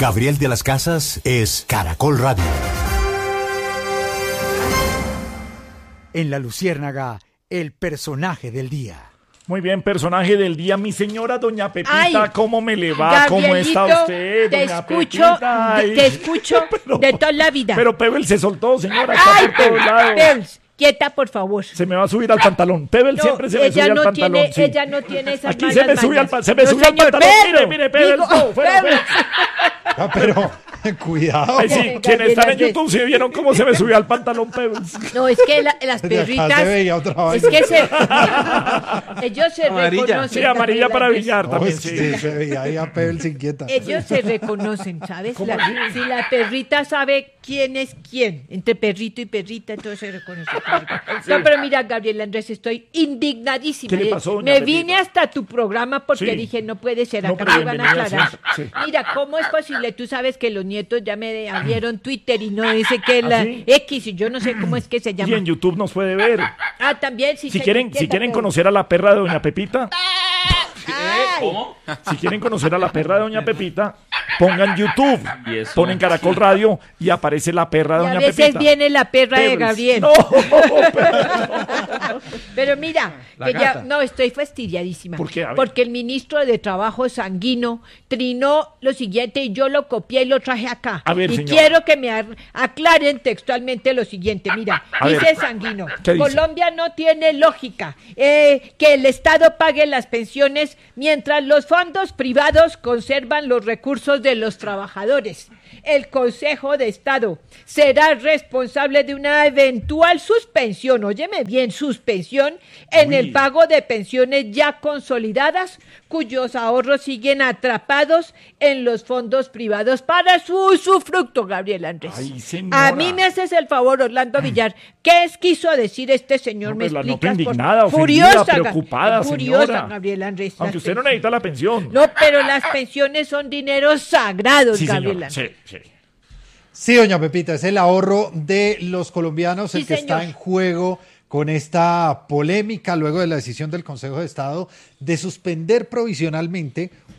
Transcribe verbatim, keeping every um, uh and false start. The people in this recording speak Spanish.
Gabriel de las Casas es Caracol Radio. En La Luciérnaga, el personaje del día. Muy bien, personaje del día, mi señora doña Pepita, Ay, ¿cómo me le va? ¿Cómo está usted, te doña escucho, Pepita? te, te escucho pero, de toda la vida. Pero Pebble se soltó, señora, está Ay, por todos Pebbles, lados. Pebbles, quieta, por favor. Se me va a subir al pantalón. Pebble No, siempre se me ella sube no al pantalón. tiene, Sí. ella no tiene esas Aquí malas se me sube al, mañas. pa- se me No, sube al señor, pantalón. Pedro, Mire, mire, Pebble. digo, No, fuera, Pebble. fuera. Ah, pero, cuidado. Ay, sí, quienes están en YouTube se vieron cómo se me subió al pantalón, Pebble. No, es que la- las Desde acá perritas. se veía otra Es vaina. que se. Ellos se Amarilla. reconocen. Sí, amarilla para Gabriel billar No, también, es que sí. sí, se veía ahí a Pebble inquieta. Ellos se reconocen, ¿sabes? La- si la perrita sabe quién es quién, entre perrito y perrita, entonces se reconoce. No, pero mira, Gabriel Andrés, estoy indignadísima. ¿Qué le pasó, doña Me Pepita? vine hasta tu programa porque Sí. dije, no puede ser, No, acá pero me van a bienvenida aclarar. siempre, sí. Mira, ¿cómo es posible? Tú sabes que los nietos ya me abrieron Twitter y no dice que la ¿Ah, sí? X, y yo no sé cómo es que se Y llama. en YouTube nos puede ver. Ah, también, sí. Si se- quieren, si quieta, quieren pero- conocer a la perra de doña Pepita, Ay, si quieren conocer a la perra de doña Pepita, pongan YouTube, ¿Y eso? ponen Caracol Radio y aparece la perra de y a doña veces Pepita. viene la perra de Pebbles. Gabriel. No, Pero mira, La que ya, gata. no, estoy fastidiadísima. ¿Por qué? A ver. Porque el ministro de Trabajo Sanguino trinó lo siguiente y yo lo copié y lo traje acá. A ver, y señora. quiero que me ar- aclaren textualmente lo siguiente. Mira, A dice ver. Sanguino, ¿Qué dice? Colombia no tiene lógica eh, que el Estado pague las pensiones mientras los fondos privados conservan los recursos de los trabajadores. El Consejo de Estado será responsable de una eventual suspensión, óyeme bien, suspensión en Uy. el pago de pensiones ya consolidadas, cuyos ahorros siguen atrapados en los fondos privados para su usufructo, Gabriel Andrés. Ay, señora. A mí me haces el favor, Orlando Villar. ¿Qué es quiso decir este señor? No, ¿Me pues la noto explicas? por- indignada, ofendida, Furiosa, Ga- preocupada, Furiosa, señora. Gabriel Andrés. Aunque las usted no pensiones. necesita la pensión. No, pero las pensiones son dineros sagrados, Sí, Gabriel señora. Andrés. Sí, sí. Sí, doña Pepita, es el ahorro de los colombianos el Sí, que señor. está en juego con esta polémica luego de la decisión del Consejo de Estado de suspender provisionalmente